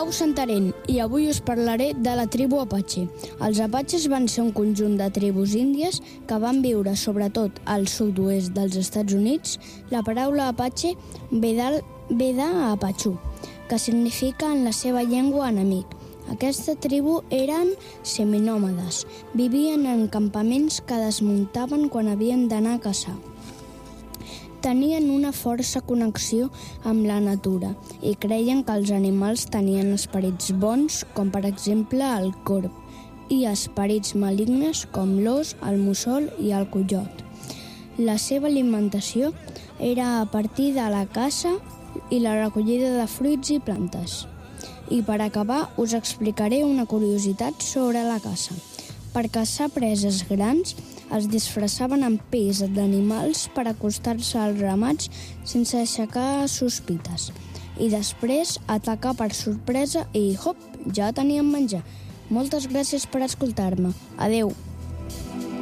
Pau Santarén i avui us parlaré de la tribu Apache. Els Apaches van ser un conjunt de tribus índies que van viure sobretot al sud-oest dels Estats Units. La paraula Apache ve d'Apachú, que significa en la seva llengua enemic. Aquesta tribu eren seminòmades, vivien en campaments que desmuntaven quan havien d'anar a caçar. Tenien una força connexió amb la natura i creien que els animals tenien esperits bons, com per exemple el corb, i esperits malignes com l'ós, el mussol i el coiot. La seva alimentació era a partir de la caça i la recollida de fruits i plantes. I per acabar us explicaré una curiositat sobre la caça. Per caçar preses grans es disfressaven amb pells d'animals per acostar-se als ramats sense aixecar sospites. I després atacar per sorpresa i, hop, ja tenien menjar. Moltes gràcies per escoltar-me. Adeu.